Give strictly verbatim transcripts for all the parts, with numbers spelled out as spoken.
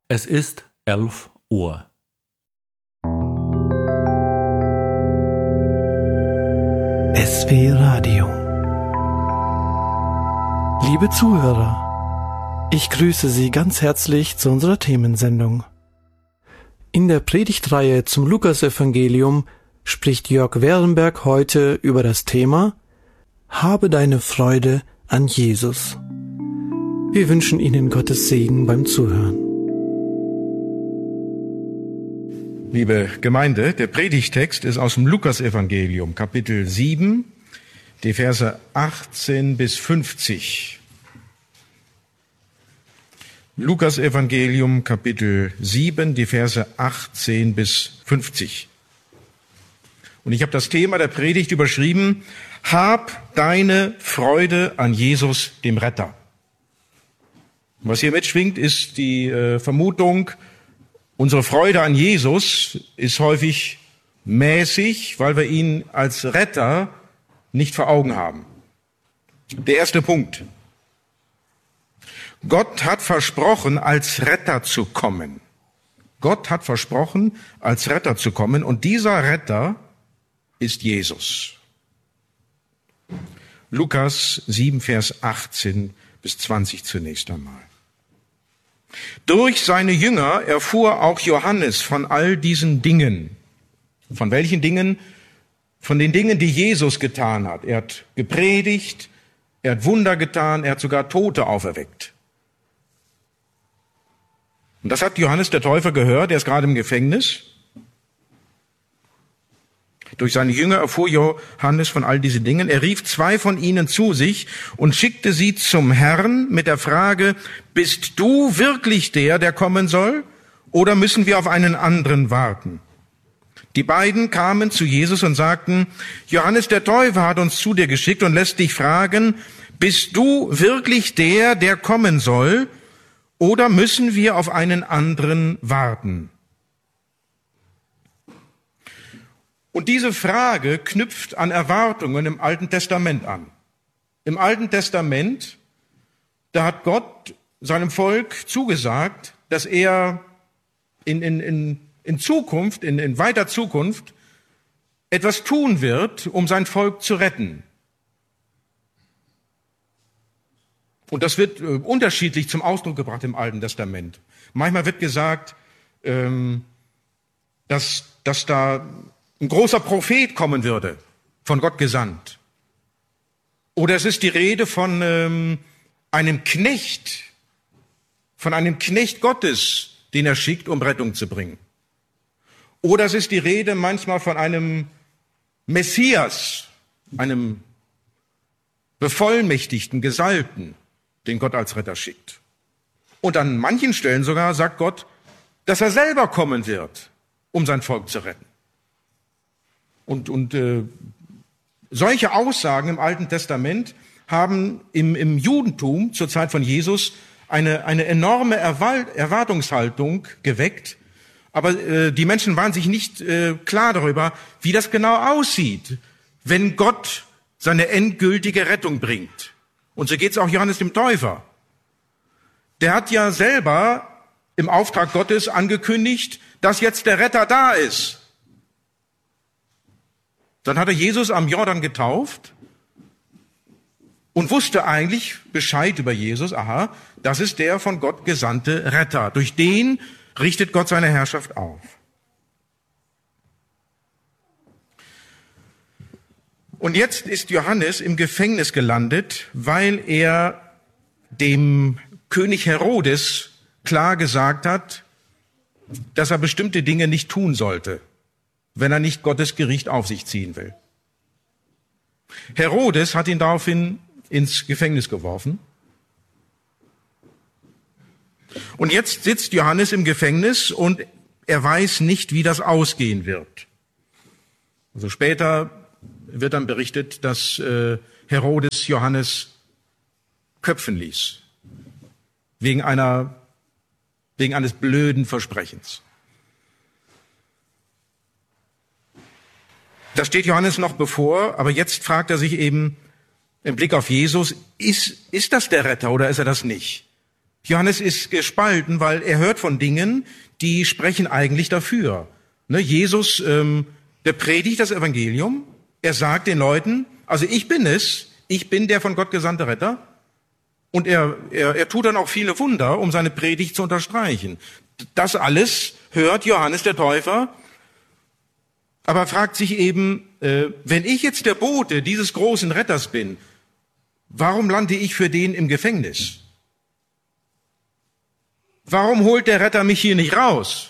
Es ist elf Uhr. S W Radio. Liebe Zuhörer, ich grüße Sie ganz herzlich zu unserer Themensendung. In der Predigtreihe zum Lukasevangelium spricht Jörg Werenberg heute über das Thema Habe deine Freude an Jesus. Wir wünschen Ihnen Gottes Segen beim Zuhören. Liebe Gemeinde, der Predigtext ist aus dem Lukasevangelium, Kapitel sieben, die Verse achtzehn bis fünfzig. Lukasevangelium, Kapitel sieben, die Verse achtzehn bis fünfzig. Und ich habe das Thema der Predigt überschrieben: Hab deine Freude an Jesus, dem Retter. Was hier mitschwingt, ist die äh, Vermutung, unsere Freude an Jesus ist häufig mäßig, weil wir ihn als Retter nicht vor Augen haben. Der erste Punkt. Gott hat versprochen, als Retter zu kommen. Gott hat versprochen, als Retter zu kommen, und dieser Retter ist Jesus. Lukas sieben, Vers achtzehn bis zwanzig zunächst einmal. Durch seine Jünger erfuhr auch Johannes von all diesen Dingen. Von welchen Dingen? Von den Dingen, die Jesus getan hat. Er hat gepredigt, er hat Wunder getan, er hat sogar Tote auferweckt. Und das hat Johannes der Täufer gehört, er ist gerade im Gefängnis. Durch seine Jünger erfuhr Johannes von all diesen Dingen. Er rief zwei von ihnen zu sich und schickte sie zum Herrn mit der Frage: Bist du wirklich der, der kommen soll, oder müssen wir auf einen anderen warten? Die beiden kamen zu Jesus und sagten: Johannes der Täufer hat uns zu dir geschickt und lässt dich fragen: Bist du wirklich der, der kommen soll, oder müssen wir auf einen anderen warten? Und diese Frage knüpft an Erwartungen im Alten Testament an. Im Alten Testament, da hat Gott seinem Volk zugesagt, dass er in, in, in, in Zukunft, in, in weiter Zukunft, etwas tun wird, um sein Volk zu retten. Und das wird äh, unterschiedlich zum Ausdruck gebracht im Alten Testament. Manchmal wird gesagt, ähm, dass, dass da ein großer Prophet kommen würde, von Gott gesandt. Oder es ist die Rede von ähm, einem Knecht, von einem Knecht Gottes, den er schickt, um Rettung zu bringen. Oder es ist die Rede manchmal von einem Messias, einem bevollmächtigten Gesalbten, den Gott als Retter schickt. Und an manchen Stellen sogar sagt Gott, dass er selber kommen wird, um sein Volk zu retten. Und, und äh, solche Aussagen im Alten Testament haben im, im Judentum zur Zeit von Jesus eine, eine enorme Erwal- Erwartungshaltung geweckt. Aber äh, die Menschen waren sich nicht äh, klar darüber, wie das genau aussieht, wenn Gott seine endgültige Rettung bringt. Und so geht es auch Johannes dem Täufer. Der hat ja selber im Auftrag Gottes angekündigt, dass jetzt der Retter da ist. Dann hat er Jesus am Jordan getauft und wusste eigentlich Bescheid über Jesus. Aha, das ist der von Gott gesandte Retter. Durch den richtet Gott seine Herrschaft auf. Und jetzt ist Johannes im Gefängnis gelandet, weil er dem König Herodes klar gesagt hat, dass er bestimmte Dinge nicht tun sollte, wenn er nicht Gottes Gericht auf sich ziehen will. Herodes hat ihn daraufhin ins Gefängnis geworfen. Und jetzt sitzt Johannes im Gefängnis und er weiß nicht, wie das ausgehen wird. Also später wird dann berichtet, dass äh, Herodes Johannes köpfen ließ. Wegen einer, wegen eines blöden Versprechens. Das steht Johannes noch bevor, aber jetzt fragt er sich eben im Blick auf Jesus, ist, ist das der Retter oder ist er das nicht? Johannes ist gespalten, weil er hört von Dingen, die sprechen eigentlich dafür. Ne, Jesus, ähm, der predigt das Evangelium. Er sagt den Leuten, also ich bin es, ich bin der von Gott gesandte Retter. Und er, er, er tut dann auch viele Wunder, um seine Predigt zu unterstreichen. Das alles hört Johannes der Täufer, aber fragt sich eben, äh, wenn ich jetzt der Bote dieses großen Retters bin, warum lande ich für den im Gefängnis? Warum holt der Retter mich hier nicht raus?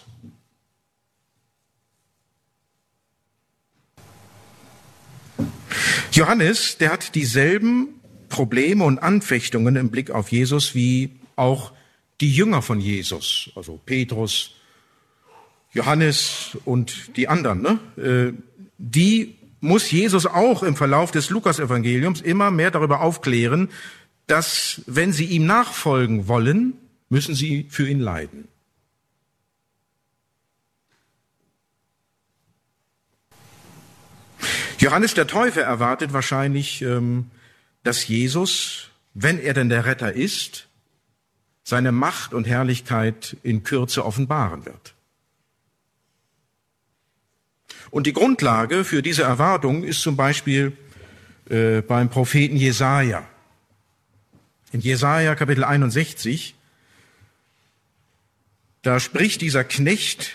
Johannes, der hat dieselben Probleme und Anfechtungen im Blick auf Jesus wie auch die Jünger von Jesus, also Petrus, Johannes und die anderen. Ne? Die muss Jesus auch im Verlauf des Lukas-Evangeliums immer mehr darüber aufklären, dass, wenn sie ihm nachfolgen wollen, müssen sie für ihn leiden. Johannes der Täufer erwartet wahrscheinlich, dass Jesus, wenn er denn der Retter ist, seine Macht und Herrlichkeit in Kürze offenbaren wird. Und die Grundlage für diese Erwartung ist zum Beispiel äh, beim Propheten Jesaja. In Jesaja Kapitel einundsechzig, da spricht dieser Knecht,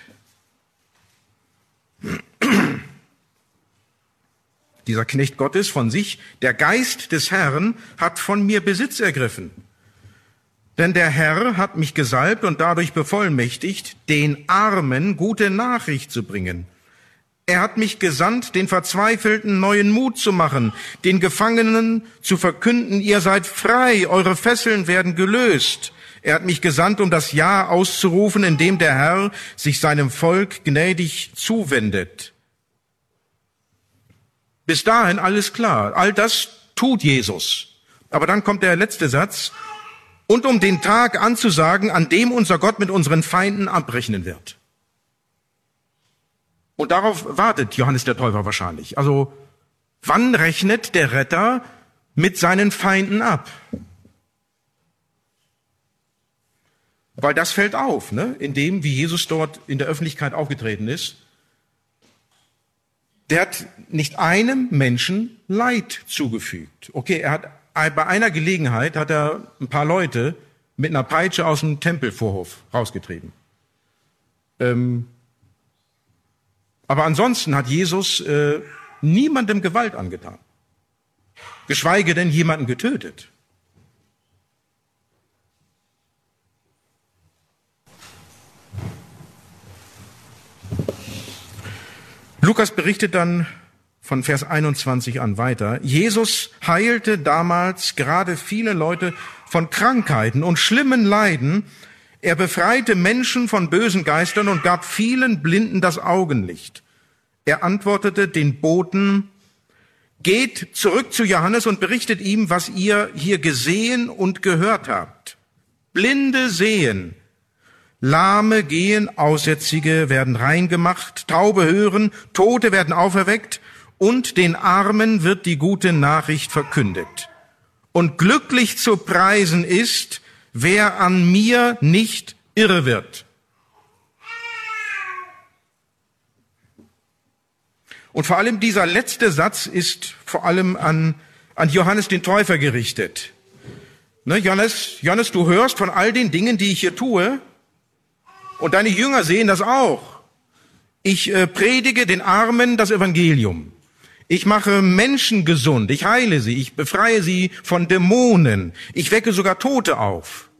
dieser Knecht Gottes von sich, der Geist des Herrn hat von mir Besitz ergriffen. Denn der Herr hat mich gesalbt und dadurch bevollmächtigt, den Armen gute Nachricht zu bringen. Er hat mich gesandt, den Verzweifelten neuen Mut zu machen, den Gefangenen zu verkünden, ihr seid frei, eure Fesseln werden gelöst. Er hat mich gesandt, um das Jahr auszurufen, in dem der Herr sich seinem Volk gnädig zuwendet. Bis dahin alles klar. All das tut Jesus. Aber dann kommt der letzte Satz. Und um den Tag anzusagen, an dem unser Gott mit unseren Feinden abrechnen wird. Und darauf wartet Johannes der Täufer wahrscheinlich. Also, wann rechnet der Retter mit seinen Feinden ab? Weil das fällt auf, ne? In dem, wie Jesus dort in der Öffentlichkeit aufgetreten ist. Der hat nicht einem Menschen Leid zugefügt. Okay, er hat bei einer Gelegenheit hat er ein paar Leute mit einer Peitsche aus dem Tempelvorhof rausgetrieben. Ähm, aber ansonsten hat Jesus äh, niemandem Gewalt angetan, geschweige denn jemanden getötet. Lukas berichtet dann von Vers einundzwanzig an weiter. Jesus heilte damals gerade viele Leute von Krankheiten und schlimmen Leiden. Er befreite Menschen von bösen Geistern und gab vielen Blinden das Augenlicht. Er antwortete den Boten, geht zurück zu Johannes und berichtet ihm, was ihr hier gesehen und gehört habt. Blinde sehen, Lahme gehen, Aussätzige werden rein gemacht, Taube hören, Tote werden auferweckt und den Armen wird die gute Nachricht verkündet. Und glücklich zu preisen ist, wer an mir nicht irre wird. Und vor allem dieser letzte Satz ist vor allem an, an Johannes den Täufer gerichtet. Ne, Johannes, Johannes, du hörst von all den Dingen, die ich hier tue, und deine Jünger sehen das auch. Ich äh, predige den Armen das Evangelium. Ich mache Menschen gesund, ich heile sie, ich befreie sie von Dämonen, ich wecke sogar Tote auf.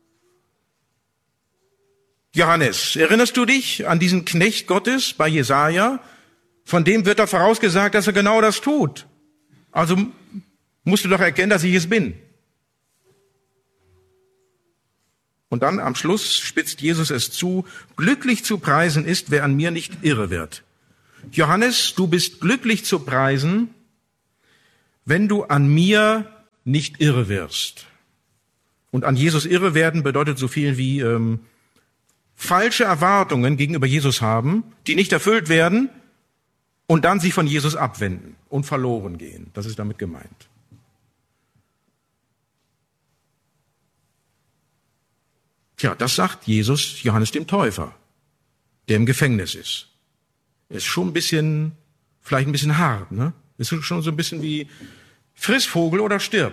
Johannes, erinnerst du dich an diesen Knecht Gottes bei Jesaja? Von dem wird da vorausgesagt, dass er genau das tut. Also musst du doch erkennen, dass ich es bin. Und dann am Schluss spitzt Jesus es zu, glücklich zu preisen ist, wer an mir nicht irre wird. Johannes, du bist glücklich zu preisen, wenn du an mir nicht irre wirst. Und an Jesus irre werden bedeutet so viel wie ähm, falsche Erwartungen gegenüber Jesus haben, die nicht erfüllt werden und dann sich von Jesus abwenden und verloren gehen. Das ist damit gemeint. Tja, das sagt Jesus Johannes dem Täufer, der im Gefängnis ist. Ist schon ein bisschen, vielleicht ein bisschen hart, ne? Ist schon so ein bisschen wie friss Vogel oder stirb.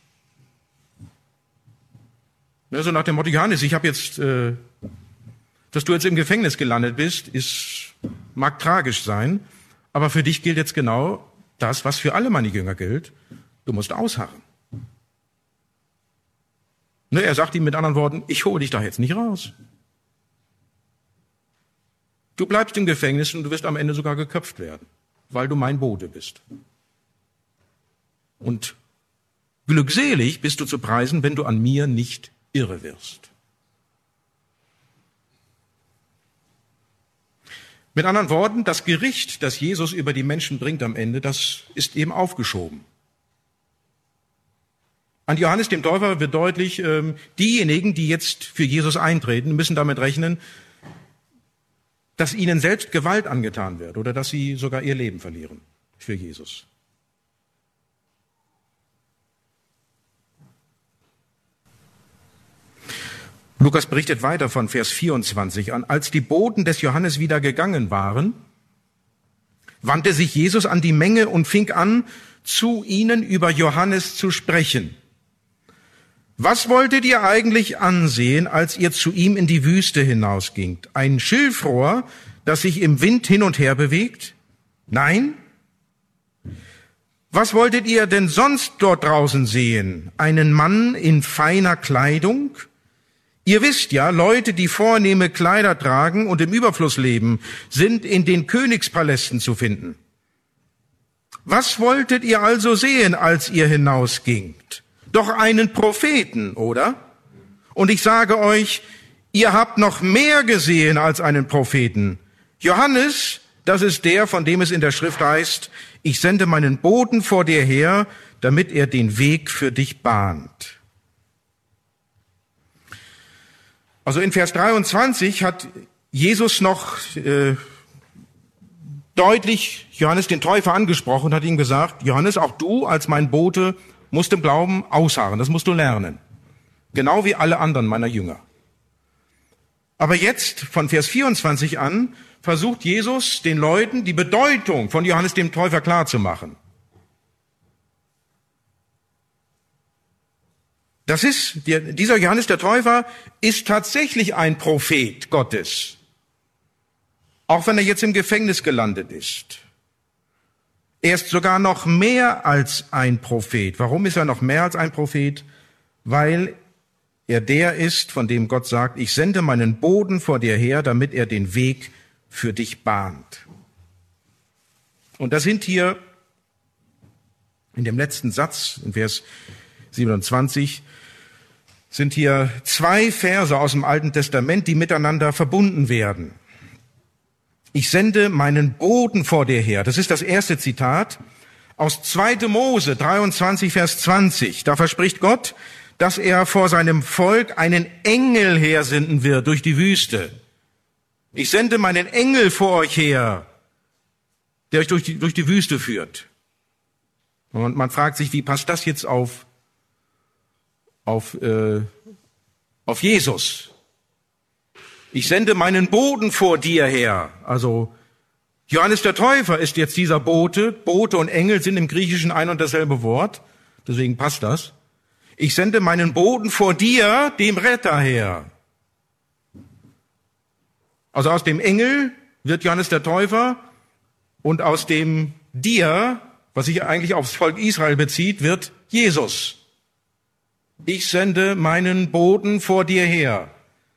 Ne, so nach dem Motto, Johannes, ich habe jetzt, äh, dass du jetzt im Gefängnis gelandet bist, ist, mag tragisch sein, aber für dich gilt jetzt genau das, was für alle meine Jünger gilt. Du musst ausharren. Ne, er sagt ihm mit anderen Worten, ich hole dich da jetzt nicht raus. Du bleibst im Gefängnis und du wirst am Ende sogar geköpft werden, weil du mein Bote bist. Und glückselig bist du zu preisen, wenn du an mir nicht irre wirst. Mit anderen Worten, das Gericht, das Jesus über die Menschen bringt am Ende, das ist eben aufgeschoben. An Johannes dem Täufer wird deutlich, ähm, diejenigen, die jetzt für Jesus eintreten, müssen damit rechnen, dass ihnen selbst Gewalt angetan wird oder dass sie sogar ihr Leben verlieren für Jesus. Lukas berichtet weiter von Vers vierundzwanzig an. Als die Boten des Johannes wieder gegangen waren, wandte sich Jesus an die Menge und fing an, zu ihnen über Johannes zu sprechen. Was wolltet ihr eigentlich ansehen, als ihr zu ihm in die Wüste hinausgingt? Ein Schilfrohr, das sich im Wind hin und her bewegt? Nein? Was wolltet ihr denn sonst dort draußen sehen? Einen Mann in feiner Kleidung? Ihr wisst ja, Leute, die vornehme Kleider tragen und im Überfluss leben, sind in den Königspalästen zu finden. Was wolltet ihr also sehen, als ihr hinausgingt? Doch einen Propheten, oder? Und ich sage euch, ihr habt noch mehr gesehen als einen Propheten. Johannes, das ist der, von dem es in der Schrift heißt, ich sende meinen Boten vor dir her, damit er den Weg für dich bahnt. Also in Vers dreiundzwanzig hat Jesus noch äh, deutlich Johannes den Täufer angesprochen und hat ihm gesagt, Johannes, auch du als mein Bote musst im Glauben ausharren, das musst du lernen. Genau wie alle anderen meiner Jünger. Aber jetzt, von Vers vierundzwanzig an, versucht Jesus den Leuten die Bedeutung von Johannes dem Täufer klarzumachen. Das ist, dieser Johannes der Täufer ist tatsächlich ein Prophet Gottes. Auch wenn er jetzt im Gefängnis gelandet ist. Er ist sogar noch mehr als ein Prophet. Warum ist er noch mehr als ein Prophet? Weil er der ist, von dem Gott sagt, ich sende meinen Boten vor dir her, damit er den Weg für dich bahnt. Und das sind hier in dem letzten Satz, in Vers siebenundzwanzig, sind hier zwei Verse aus dem Alten Testament, die miteinander verbunden werden. Ich sende meinen Boten vor dir her. Das ist das erste Zitat aus zweite Mose dreiundzwanzig, Vers zwanzig. Da verspricht Gott, dass er vor seinem Volk einen Engel hersenden wird durch die Wüste. Ich sende meinen Engel vor euch her, der euch durch die, durch die Wüste führt. Und man fragt sich, wie passt das jetzt auf, auf, äh, auf Jesus? Ich sende meinen Boten vor dir her. Also Johannes der Täufer ist jetzt dieser Bote. Bote und Engel sind im Griechischen ein und dasselbe Wort. Deswegen passt das. Ich sende meinen Boten vor dir, dem Retter, her. Also aus dem Engel wird Johannes der Täufer und aus dem dir, was sich eigentlich aufs Volk Israel bezieht, wird Jesus. Ich sende meinen Boten vor dir her.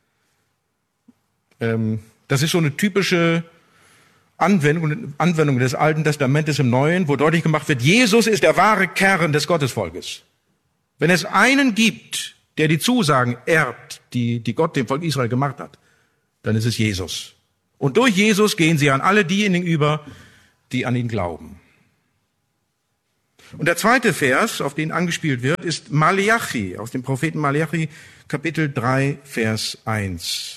Das ist so eine typische Anwendung, Anwendung des Alten Testamentes im Neuen, wo deutlich gemacht wird, Jesus ist der wahre Kern des Gottesvolkes. Wenn es einen gibt, der die Zusagen erbt, die, die Gott dem Volk Israel gemacht hat, dann ist es Jesus. Und durch Jesus gehen sie an alle diejenigen über, die an ihn glauben. Und der zweite Vers, auf den angespielt wird, ist Maleachi, aus dem Propheten Maleachi, Kapitel drei, Vers eins.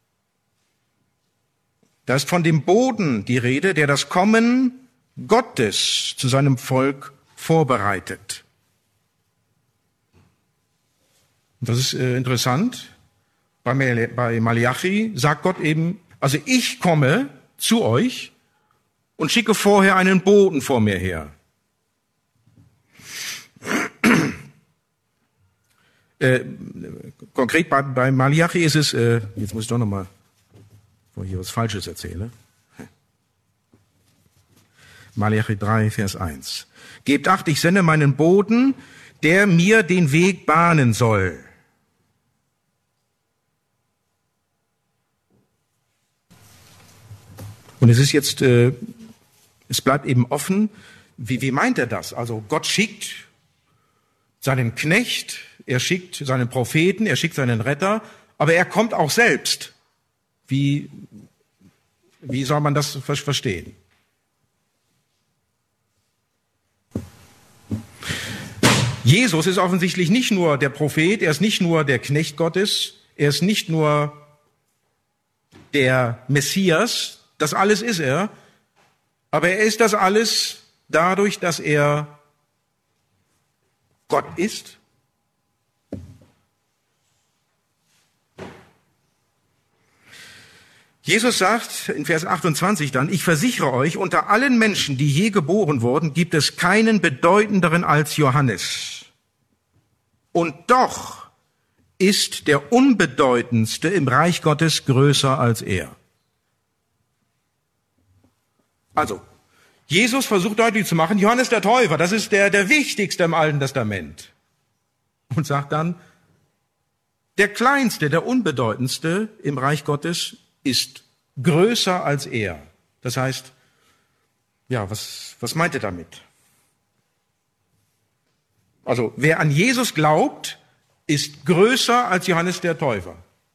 Da ist von dem Boten die Rede, der das Kommen Gottes zu seinem Volk vorbereitet. Und das ist äh, interessant. Bei Malachi sagt Gott eben, also ich komme zu euch und schicke vorher einen Boten vor mir her. Äh, konkret bei, bei Malachi ist es, äh, jetzt muss ich doch nochmal, wo ich hier was Falsches erzähle. Malachi drei, Vers eins. Gebt acht, ich sende meinen Boten, der mir den Weg bahnen soll. Und es ist jetzt, äh, es bleibt eben offen, wie, wie meint er das? Also Gott schickt seinen Knecht, er schickt seinen Propheten, er schickt seinen Retter, aber er kommt auch selbst. Wie, wie soll man das verstehen? Jesus ist offensichtlich nicht nur der Prophet, er ist nicht nur der Knecht Gottes, er ist nicht nur der Messias, das alles ist er, aber er ist das alles dadurch, dass er Gott ist. Jesus sagt in Vers achtundzwanzig dann, ich versichere euch, unter allen Menschen, die je geboren wurden, gibt es keinen bedeutenderen als Johannes. Und doch ist der Unbedeutendste im Reich Gottes größer als er. Also, Jesus versucht deutlich zu machen, Johannes der Täufer, das ist der, der Wichtigste im Alten Testament. Und sagt dann, der Kleinste, der Unbedeutendste im Reich Gottes ist größer als er. Das heißt, ja, was, was meint er damit? Also, wer an Jesus glaubt, ist größer als Johannes der Täufer.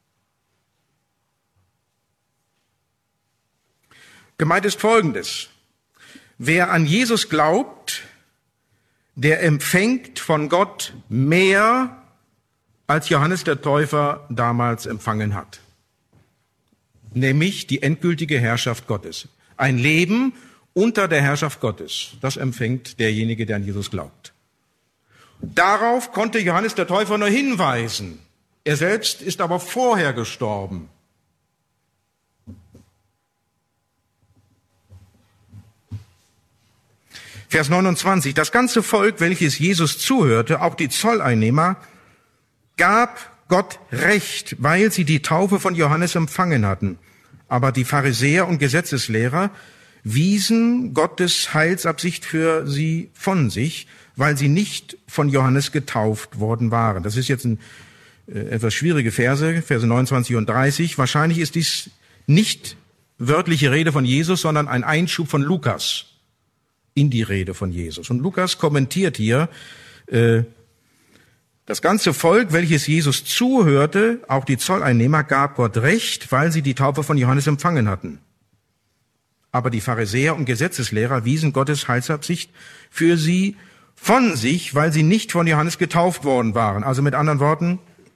Gemeint ist Folgendes. Wer an Jesus glaubt, der empfängt von Gott mehr, als Johannes der Täufer damals empfangen hat. Nämlich die endgültige Herrschaft Gottes. Ein Leben unter der Herrschaft Gottes. Das empfängt derjenige, der an Jesus glaubt. Darauf konnte Johannes der Täufer nur hinweisen. Er selbst ist aber vorher gestorben. Vers neunundzwanzig. Das ganze Volk, welches Jesus zuhörte, auch die Zolleinnehmer, gab Gott Recht, weil sie die Taufe von Johannes empfangen hatten. Aber die Pharisäer und Gesetzeslehrer wiesen Gottes Heilsabsicht für sie von sich, weil sie nicht von Johannes getauft worden waren. Das ist jetzt ein äh, etwas schwierige Verse, Verse neunundzwanzig und dreißig. Wahrscheinlich ist dies nicht wörtliche Rede von Jesus, sondern ein Einschub von Lukas in die Rede von Jesus. Und Lukas kommentiert hier, äh, das ganze Volk, welches Jesus zuhörte, auch die Zolleinnehmer, gab Gott Recht, weil sie die Taufe von Johannes empfangen hatten. Aber die Pharisäer und Gesetzeslehrer wiesen Gottes Heilsabsicht für sie von sich, weil sie nicht von Johannes getauft worden waren. Also mit anderen Worten,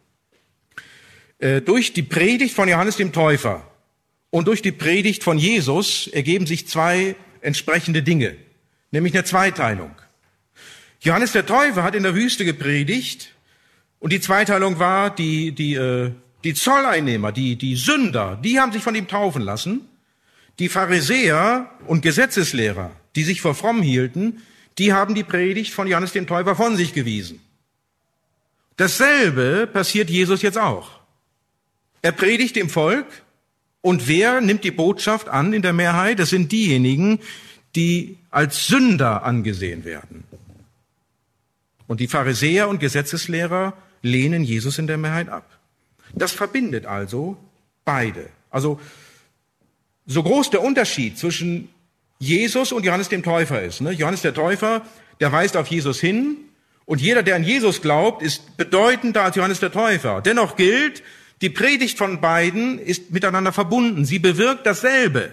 äh, durch die Predigt von Johannes dem Täufer und durch die Predigt von Jesus ergeben sich zwei entsprechende Dinge, nämlich eine Zweiteilung. Johannes der Täufer hat in der Wüste gepredigt und die Zweiteilung war, die, die, äh, die Zolleinnehmer, die, die Sünder, die haben sich von ihm taufen lassen. Die Pharisäer und Gesetzeslehrer, die sich für fromm hielten, die haben die Predigt von Johannes dem Täufer von sich gewiesen. Dasselbe passiert Jesus jetzt auch. Er predigt dem Volk und wer nimmt die Botschaft an in der Mehrheit? Das sind diejenigen, die als Sünder angesehen werden. Und die Pharisäer und Gesetzeslehrer lehnen Jesus in der Mehrheit ab. Das verbindet also beide. Also so groß der Unterschied zwischen Jesus und Johannes dem Täufer ist. Ne? Johannes der Täufer, der weist auf Jesus hin und jeder, der an Jesus glaubt, ist bedeutender als Johannes der Täufer. Dennoch gilt, die Predigt von beiden ist miteinander verbunden. Sie bewirkt dasselbe.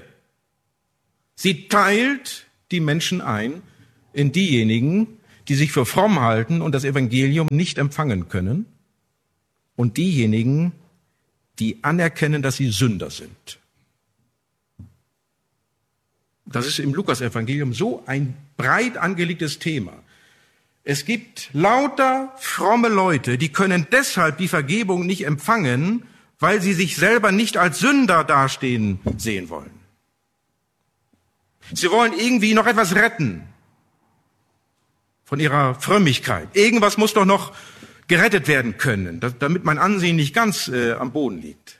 Sie teilt die Menschen ein in diejenigen, die sich für fromm halten und das Evangelium nicht empfangen können, und diejenigen, die anerkennen, dass sie Sünder sind. Das ist im Lukas-Evangelium so ein breit angelegtes Thema. Es gibt lauter fromme Leute, die können deshalb die Vergebung nicht empfangen, weil sie sich selber nicht als Sünder dastehen sehen wollen. Sie wollen irgendwie noch etwas retten von ihrer Frömmigkeit. Irgendwas muss doch noch gerettet werden können, damit mein Ansehen nicht ganz äh, am Boden liegt.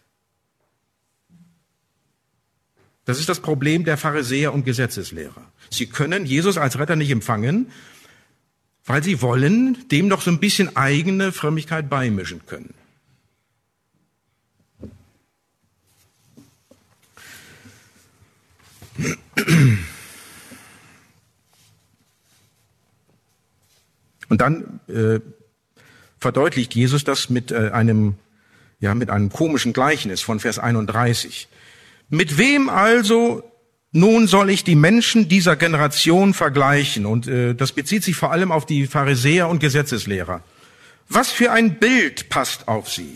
Das ist das Problem der Pharisäer und Gesetzeslehrer. Sie können Jesus als Retter nicht empfangen, weil sie wollen dem noch so ein bisschen eigene Frömmigkeit beimischen können. Und dann äh, verdeutlicht Jesus das mit äh, einem, ja, mit einem komischen Gleichnis von Vers einunddreißig. Mit wem also nun soll ich die Menschen dieser Generation vergleichen? Und äh, das bezieht sich vor allem auf die Pharisäer und Gesetzeslehrer. Was für ein Bild passt auf sie?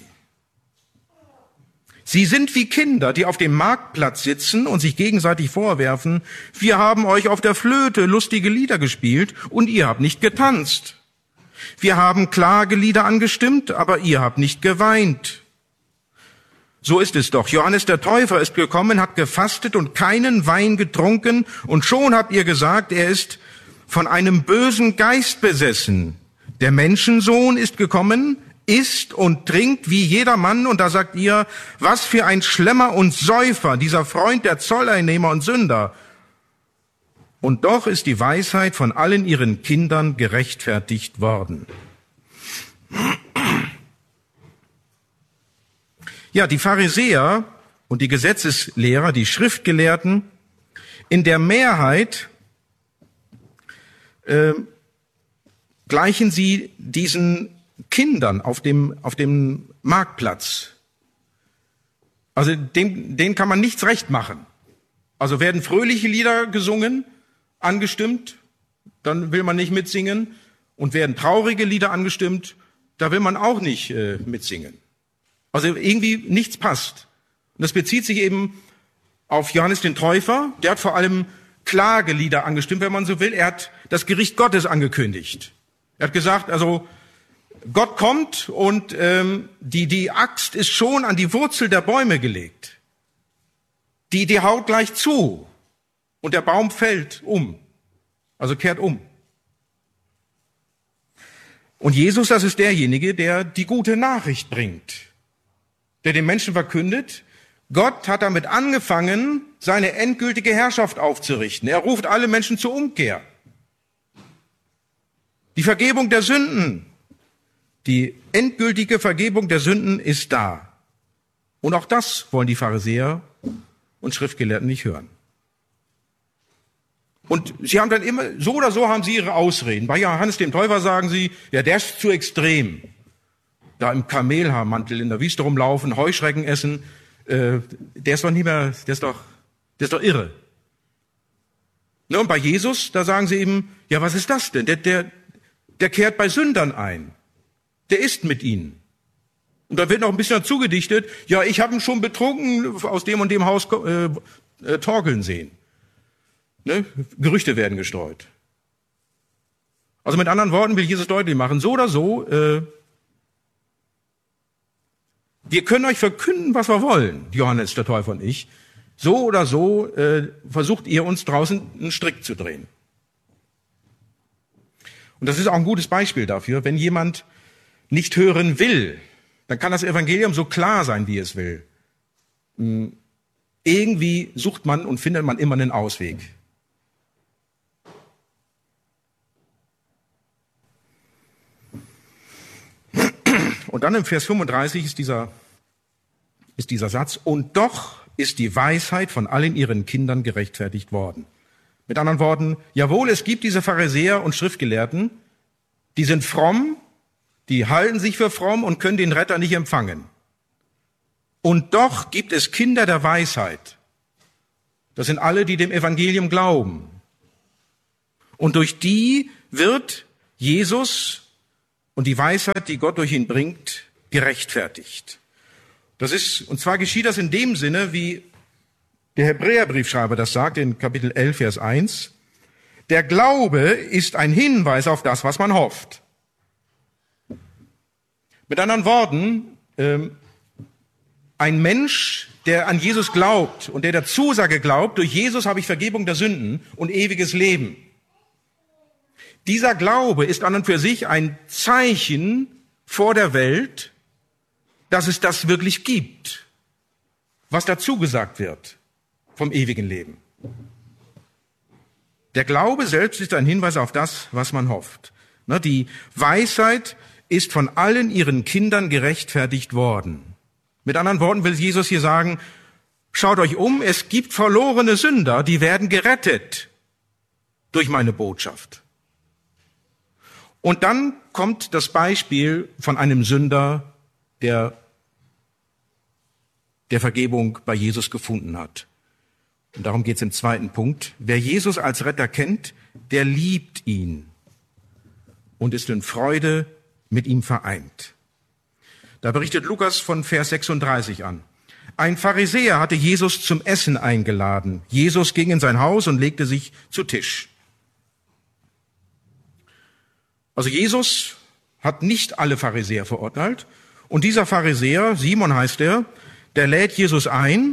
Sie sind wie Kinder, die auf dem Marktplatz sitzen und sich gegenseitig vorwerfen, wir haben euch auf der Flöte lustige Lieder gespielt und ihr habt nicht getanzt. Wir haben Klagelieder angestimmt, aber ihr habt nicht geweint. So ist es doch. Johannes der Täufer ist gekommen, hat gefastet und keinen Wein getrunken und schon habt ihr gesagt, er ist von einem bösen Geist besessen. Der Menschensohn ist gekommen, isst und trinkt wie jeder Mann und da sagt ihr, was für ein Schlemmer und Säufer, dieser Freund der Zolleinnehmer und Sünder. Und doch ist die Weisheit von allen ihren Kindern gerechtfertigt worden. Ja, die Pharisäer und die Gesetzeslehrer, die Schriftgelehrten, in der Mehrheit äh, gleichen sie diesen Kindern auf dem, auf dem Marktplatz. Also dem, denen kann man nichts recht machen. Also werden fröhliche Lieder gesungen, angestimmt, dann will man nicht mitsingen. Und werden traurige Lieder angestimmt, da will man auch nicht äh, mitsingen. Also irgendwie nichts passt. Und das bezieht sich eben auf Johannes den Täufer. Der hat vor allem Klagelieder angestimmt, wenn man so will. Er hat das Gericht Gottes angekündigt. Er hat gesagt, also Gott kommt und ähm, die, die Axt ist schon an die Wurzel der Bäume gelegt. Die, die haut gleich zu und der Baum fällt um, also kehrt um. Und Jesus, das ist derjenige, der die gute Nachricht bringt, der den Menschen verkündet, Gott hat damit angefangen, seine endgültige Herrschaft aufzurichten. Er ruft alle Menschen zur Umkehr. Die Vergebung der Sünden, die endgültige Vergebung der Sünden ist da. Und auch das wollen die Pharisäer und Schriftgelehrten nicht hören. Und sie haben dann immer, so oder so haben sie ihre Ausreden. Bei Johannes dem Täufer sagen sie, ja, der ist zu extrem. Da im Kamelhaarmantel in der Wüste rumlaufen, Heuschrecken essen, äh, der ist doch nicht mehr, der ist doch, der ist doch irre. Ne, und bei Jesus, da sagen sie eben, ja, was ist das denn? Der, der, der kehrt bei Sündern ein. Der isst mit ihnen. Und da wird noch ein bisschen dazu gedichtet, ja, ich habe ihn schon betrunken aus dem und dem Haus äh, äh, torkeln sehen. Ne? Gerüchte werden gestreut. Also mit anderen Worten will Jesus deutlich machen, so oder so, äh, wir können euch verkünden, was wir wollen, Johannes der Täufer und ich. So oder so äh, versucht ihr uns draußen einen Strick zu drehen. Und das ist auch ein gutes Beispiel dafür, wenn jemand nicht hören will, dann kann das Evangelium so klar sein, wie es will. Irgendwie sucht man und findet man immer einen Ausweg. Und dann im Vers fünfunddreißig ist dieser, ist dieser Satz, und doch ist die Weisheit von allen ihren Kindern gerechtfertigt worden. Mit anderen Worten, jawohl, es gibt diese Pharisäer und Schriftgelehrten, die sind fromm, die halten sich für fromm und können den Retter nicht empfangen. Und doch gibt es Kinder der Weisheit. Das sind alle, die dem Evangelium glauben. Und durch die wird Jesus und die Weisheit, die Gott durch ihn bringt, gerechtfertigt. Das ist, und zwar geschieht das in dem Sinne, wie der Hebräerbriefschreiber das sagt, in Kapitel elf, Vers eins. Der Glaube ist ein Hinweis auf das, was man hofft. Mit anderen Worten, ähm, Ein Mensch, der an Jesus glaubt und der der Zusage glaubt, durch Jesus habe ich Vergebung der Sünden und ewiges Leben. Dieser Glaube ist an und für sich ein Zeichen vor der Welt, dass es das wirklich gibt, was dazu gesagt wird vom ewigen Leben. Der Glaube selbst ist ein Hinweis auf das, was man hofft. Die Weisheit ist von allen ihren Kindern gerechtfertigt worden. Mit anderen Worten will Jesus hier sagen, schaut euch um, es gibt verlorene Sünder, die werden gerettet durch meine Botschaft. Und dann kommt das Beispiel von einem Sünder, der der Vergebung bei Jesus gefunden hat. Und darum geht es im zweiten Punkt. Wer Jesus als Retter kennt, der liebt ihn und ist in Freude mit ihm vereint. Da berichtet Lukas von Vers sechsunddreißig an. Ein Pharisäer hatte Jesus zum Essen eingeladen. Jesus ging in sein Haus und legte sich zu Tisch. Also Jesus hat nicht alle Pharisäer verurteilt. Und dieser Pharisäer, Simon heißt er, der lädt Jesus ein.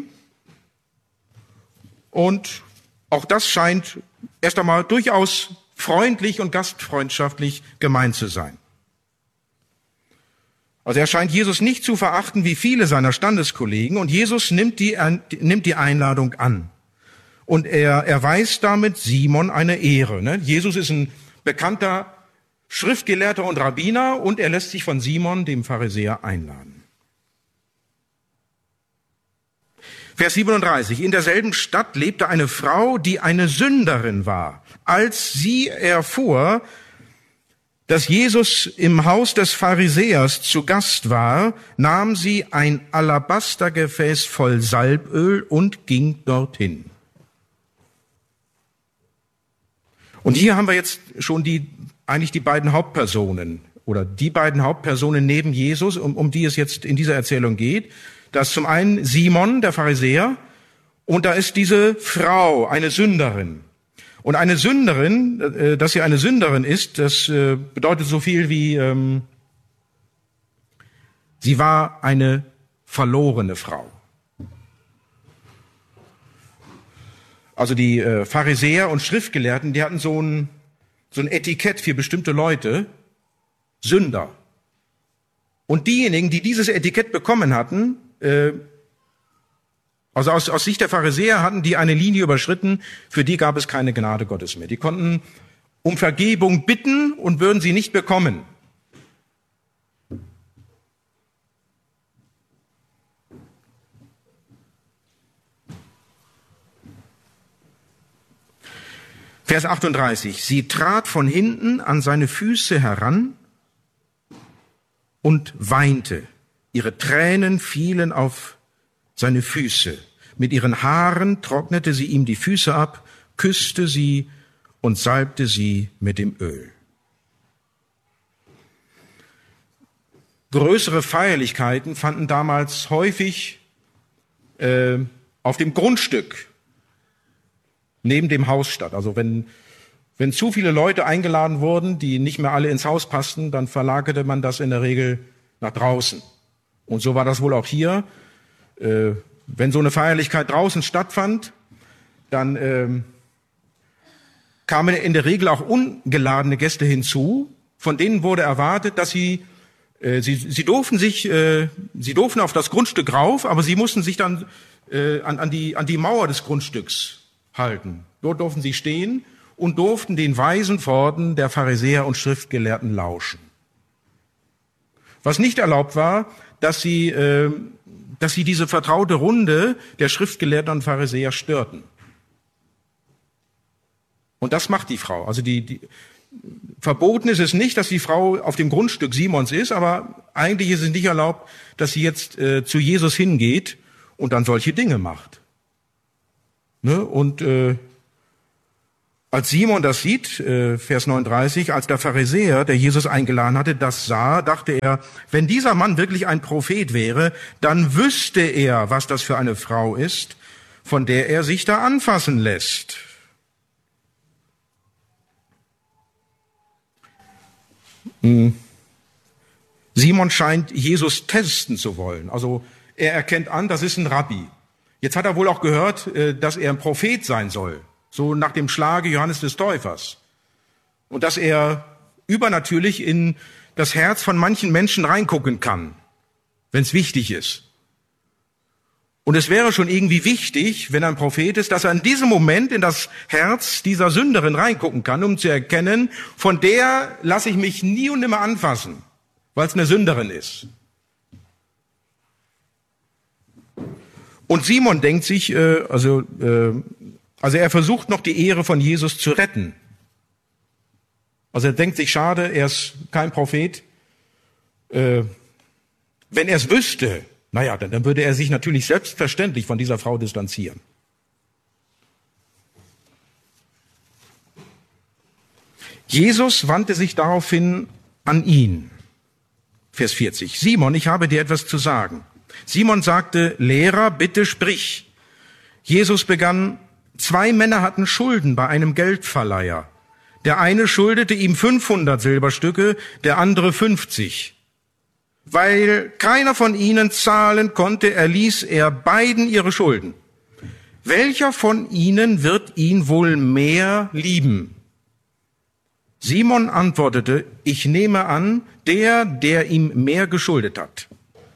Und auch das scheint erst einmal durchaus freundlich und gastfreundschaftlich gemeint zu sein. Also er scheint Jesus nicht zu verachten wie viele seiner Standeskollegen. Und Jesus nimmt die, nimmt die Einladung an. Und er erweist damit Simon eine Ehre. Ne? Jesus ist ein bekannter Schriftgelehrter und Rabbiner und er lässt sich von Simon, dem Pharisäer, einladen. Vers siebenunddreißig. In derselben Stadt lebte eine Frau, die eine Sünderin war. Als sie erfuhr, dass Jesus im Haus des Pharisäers zu Gast war, nahm sie ein Alabastergefäß voll Salböl und ging dorthin. Und hier haben wir jetzt schon die eigentlich die beiden Hauptpersonen oder die beiden Hauptpersonen neben Jesus, um, um die es jetzt in dieser Erzählung geht. Da ist zum einen Simon, der Pharisäer, und da ist diese Frau, eine Sünderin. Und eine Sünderin, äh, dass sie eine Sünderin ist, das äh, bedeutet so viel wie, ähm, sie war eine verlorene Frau. Also die äh, Pharisäer und Schriftgelehrten, die hatten so ein so ein Etikett für bestimmte Leute, Sünder. Und diejenigen, die dieses Etikett bekommen hatten, äh, also aus, aus Sicht der Pharisäer hatten die eine Linie überschritten, für die gab es keine Gnade Gottes mehr. Die konnten um Vergebung bitten und würden sie nicht bekommen. Vers achtunddreißig. Sie trat von hinten an seine Füße heran und weinte. Ihre Tränen fielen auf seine Füße. Mit ihren Haaren trocknete sie ihm die Füße ab, küsste sie und salbte sie mit dem Öl. Größere Feierlichkeiten fanden damals häufig äh, auf dem Grundstück neben dem Haus statt. Also wenn, wenn zu viele Leute eingeladen wurden, die nicht mehr alle ins Haus passten, dann verlagerte man das in der Regel nach draußen. Und so war das wohl auch hier. Äh, wenn so eine Feierlichkeit draußen stattfand, dann äh, kamen in der Regel auch ungeladene Gäste hinzu. Von denen wurde erwartet, dass sie, äh, sie, sie durften sich, äh, sie durften auf das Grundstück rauf, aber sie mussten sich dann äh, an, an die, an die Mauer des Grundstücks halten. Dort durften sie stehen und durften den weisen Worten der Pharisäer und Schriftgelehrten lauschen. Was nicht erlaubt war, dass sie, äh, dass sie diese vertraute Runde der Schriftgelehrten und Pharisäer störten. Und das macht die Frau. Also die, die verboten ist es nicht, dass die Frau auf dem Grundstück Simons ist, aber eigentlich ist es nicht erlaubt, dass sie jetzt äh, zu Jesus hingeht und dann solche Dinge macht. Ne? Und äh, als Simon das sieht, äh, Vers neununddreißig, als der Pharisäer, der Jesus eingeladen hatte, das sah, dachte er, wenn dieser Mann wirklich ein Prophet wäre, dann wüsste er, was das für eine Frau ist, von der er sich da anfassen lässt. Hm. Simon scheint Jesus testen zu wollen. Also Er erkennt an, das ist ein Rabbi. Jetzt hat er wohl auch gehört, dass er ein Prophet sein soll, so nach dem Schlage Johannes des Täufers. Und dass er übernatürlich in das Herz von manchen Menschen reingucken kann, wenn es wichtig ist. Und es wäre schon irgendwie wichtig, wenn er ein Prophet ist, dass er in diesem Moment in das Herz dieser Sünderin reingucken kann, um zu erkennen, von der lasse ich mich nie und nimmer anfassen, weil es eine Sünderin ist. Und Simon denkt sich, äh, also, äh, also er versucht noch die Ehre von Jesus zu retten. Also er denkt sich, schade, er ist kein Prophet. Äh, wenn er es wüsste, naja, dann, dann würde er sich natürlich selbstverständlich von dieser Frau distanzieren. Jesus wandte sich daraufhin an ihn. Vers vierzig. Simon, ich habe dir etwas zu sagen. Simon sagte, Lehrer, bitte sprich. Jesus begann, zwei Männer hatten Schulden bei einem Geldverleiher. Der eine schuldete ihm fünfhundert Silberstücke, der andere fünfzig. Weil keiner von ihnen zahlen konnte, erließ er beiden ihre Schulden. Welcher von ihnen wird ihn wohl mehr lieben? Simon antwortete, ich nehme an, der, der ihm mehr geschuldet hat.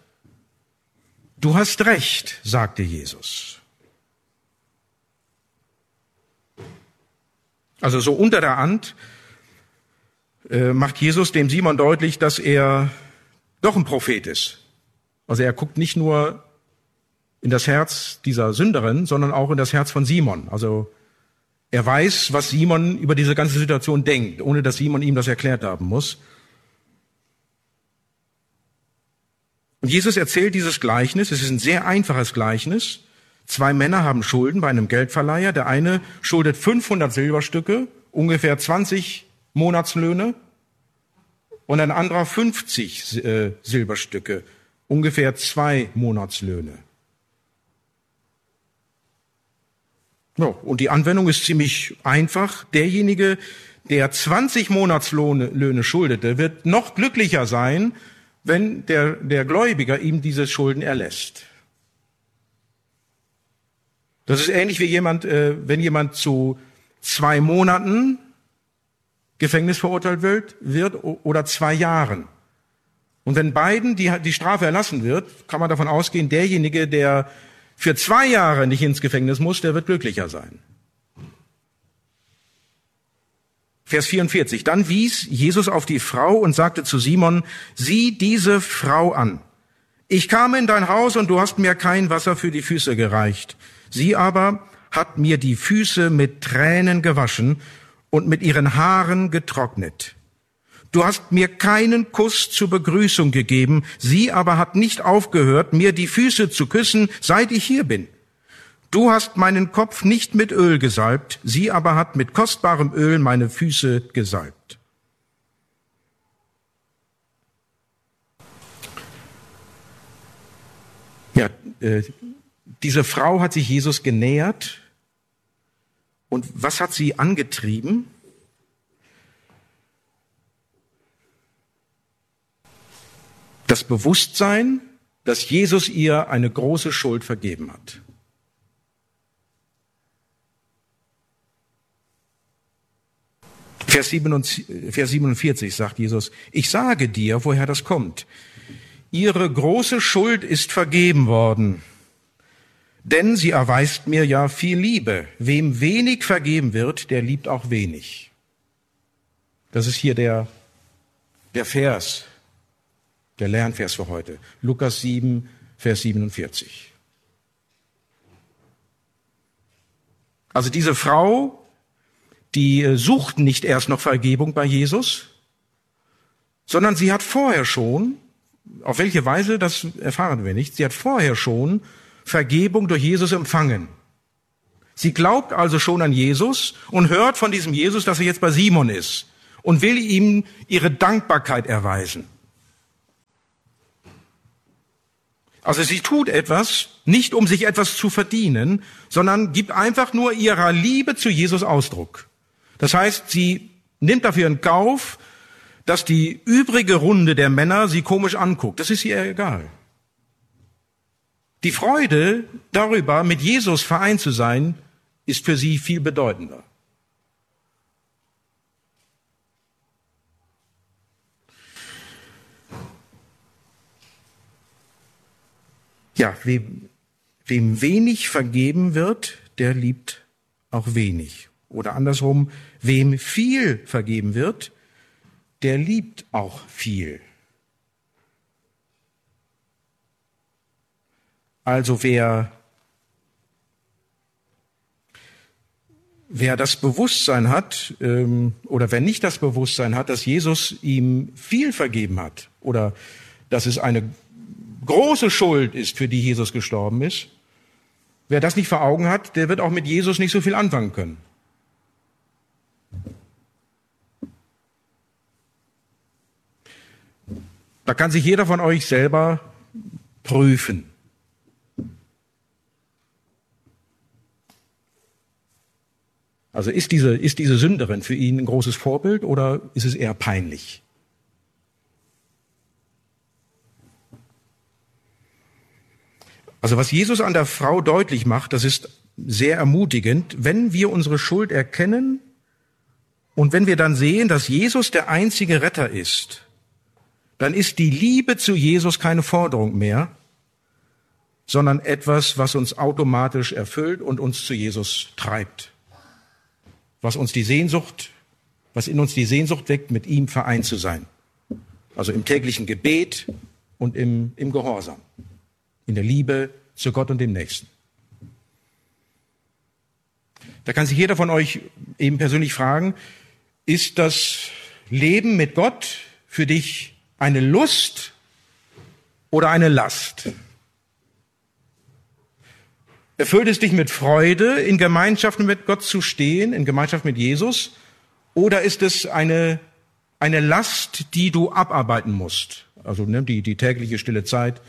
Du hast recht, sagte Jesus. Also so unter der Hand äh, macht Jesus dem Simon deutlich, dass er doch ein Prophet ist. Also er guckt nicht nur in das Herz dieser Sünderin, sondern auch in das Herz von Simon. Also er weiß, was Simon über diese ganze Situation denkt, ohne dass Simon ihm das erklärt haben muss. Und Jesus erzählt dieses Gleichnis, es ist ein sehr einfaches Gleichnis. Zwei Männer haben Schulden bei einem Geldverleiher. Der eine schuldet fünfhundert Silberstücke, ungefähr zwanzig Monatslöhne, und ein anderer fünfzig äh, Silberstücke, ungefähr zwei Monatslöhne. Ja, und die Anwendung ist ziemlich einfach. Derjenige, der zwanzig Monatslöhne schuldete, wird noch glücklicher sein, wenn der, der Gläubiger ihm diese Schulden erlässt. Das ist ähnlich wie jemand, äh, wenn jemand zu zwei Monaten Gefängnis verurteilt wird, wird oder zwei Jahren. Und wenn beiden die, die Strafe erlassen wird, kann man davon ausgehen, derjenige, der für zwei Jahre nicht ins Gefängnis muss, der wird glücklicher sein. Vers vierundvierzig. Dann wies Jesus auf die Frau und sagte zu Simon, sieh diese Frau an. Ich kam in dein Haus und du hast mir kein Wasser für die Füße gereicht. Sie aber hat mir die Füße mit Tränen gewaschen und mit ihren Haaren getrocknet. Du hast mir keinen Kuss zur Begrüßung gegeben, sie aber hat nicht aufgehört, mir die Füße zu küssen, seit ich hier bin. Du hast meinen Kopf nicht mit Öl gesalbt, sie aber hat mit kostbarem Öl meine Füße gesalbt. Ja, äh, diese Frau hat sich Jesus genähert. Und was hat sie angetrieben? Das Bewusstsein, dass Jesus ihr eine große Schuld vergeben hat. Vers siebenundvierzig sagt Jesus, ich sage dir, woher das kommt. Ihre große Schuld ist vergeben worden. Denn sie erweist mir ja viel Liebe. Wem wenig vergeben wird, der liebt auch wenig. Das ist hier der, der Vers, der Lernvers für heute. Lukas sieben, Vers siebenundvierzig. Also diese Frau, die sucht nicht erst noch Vergebung bei Jesus, sondern sie hat vorher schon, auf welche Weise, das erfahren wir nicht, sie hat vorher schon Vergebung durch Jesus empfangen. Sie glaubt also schon an Jesus und hört von diesem Jesus, dass er jetzt bei Simon ist und will ihm ihre Dankbarkeit erweisen. Also sie tut etwas, nicht um sich etwas zu verdienen, sondern gibt einfach nur ihrer Liebe zu Jesus Ausdruck. Das heißt, sie nimmt dafür in Kauf, dass die übrige Runde der Männer sie komisch anguckt. Das ist ihr egal. Die Freude darüber, mit Jesus vereint zu sein, ist für sie viel bedeutender. Ja, wem, wem wenig vergeben wird, der liebt auch wenig. Oder andersrum, wem viel vergeben wird, der liebt auch viel. Also wer, wer das Bewusstsein hat, ähm, oder wer nicht das Bewusstsein hat, dass Jesus ihm viel vergeben hat, oder dass es eine große Schuld ist, für die Jesus gestorben ist, wer das nicht vor Augen hat, der wird auch mit Jesus nicht so viel anfangen können. Da kann sich jeder von euch selber prüfen. Also ist diese, ist diese Sünderin für ihn ein großes Vorbild oder ist es eher peinlich? Also was Jesus an der Frau deutlich macht, das ist sehr ermutigend, wenn wir unsere Schuld erkennen und wenn wir dann sehen, dass Jesus der einzige Retter ist, dann ist die Liebe zu Jesus keine Forderung mehr, sondern etwas, was uns automatisch erfüllt und uns zu Jesus treibt. Was uns die Sehnsucht, was in uns die Sehnsucht weckt, mit ihm vereint zu sein. Also im täglichen Gebet und im, im Gehorsam. In der Liebe zu Gott und dem Nächsten. Da kann sich jeder von euch eben persönlich fragen, ist das Leben mit Gott für dich eine Lust oder eine Last? Erfüllt es dich mit Freude, in Gemeinschaft mit Gott zu stehen, in Gemeinschaft mit Jesus? Oder ist es eine, eine Last, die du abarbeiten musst? Also ne, die, die tägliche stille Zeit.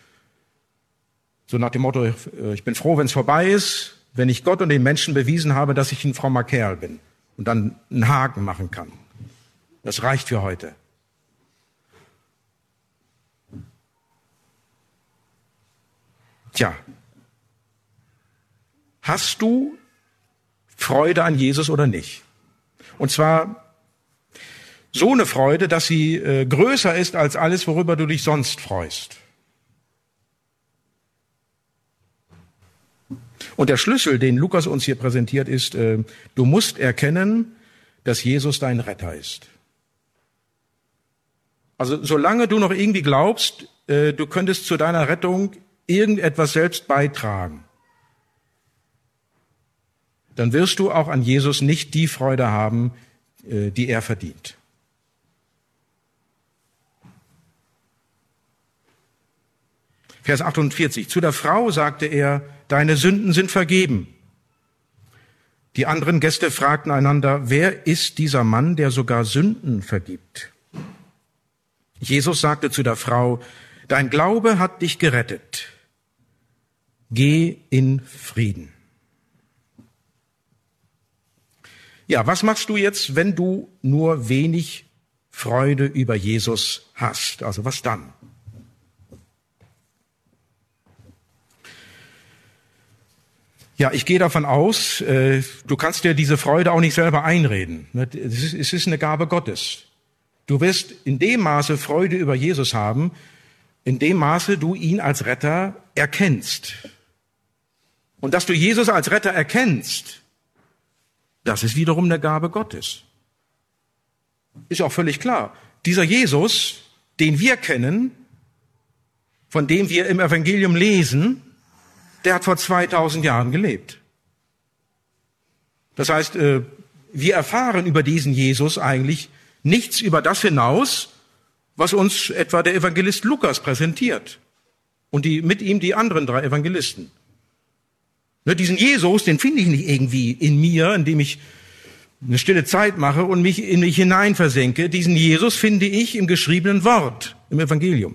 So nach dem Motto, ich bin froh, wenn es vorbei ist, wenn ich Gott und den Menschen bewiesen habe, dass ich ein frommer Kerl bin und dann einen Haken machen kann. Das reicht für heute. Tja, hast du Freude an Jesus oder nicht? Und zwar so eine Freude, dass sie äh, größer ist als alles, worüber du dich sonst freust. Und der Schlüssel, den Lukas uns hier präsentiert, ist, äh, du musst erkennen, dass Jesus dein Retter ist. Also solange du noch irgendwie glaubst, äh, du könntest zu deiner Rettung irgendetwas selbst beitragen, dann wirst du auch an Jesus nicht die Freude haben, äh, die er verdient. Vers achtundvierzig. Zu der Frau sagte er, deine Sünden sind vergeben. Die anderen Gäste fragten einander, wer ist dieser Mann, der sogar Sünden vergibt? Jesus sagte zu der Frau, dein Glaube hat dich gerettet. Geh in Frieden. Ja, was machst du jetzt, wenn du nur wenig Freude über Jesus hast? Also was dann? Ja, ich gehe davon aus, äh, du kannst dir diese Freude auch nicht selber einreden. Es ist, es ist eine Gabe Gottes. Du wirst in dem Maße Freude über Jesus haben, in dem Maße du ihn als Retter erkennst. Und dass du Jesus als Retter erkennst, das ist wiederum eine Gabe Gottes. Ist auch völlig klar. Dieser Jesus, den wir kennen, von dem wir im Evangelium lesen, der hat vor zweitausend Jahren gelebt. Das heißt, wir erfahren über diesen Jesus eigentlich nichts über das hinaus, was uns etwa der Evangelist Lukas präsentiert und die, mit ihm die anderen drei Evangelisten. Diesen Jesus, den finde ich nicht irgendwie in mir, indem ich eine stille Zeit mache und mich in mich hinein versenke. Diesen Jesus finde ich im geschriebenen Wort, im Evangelium.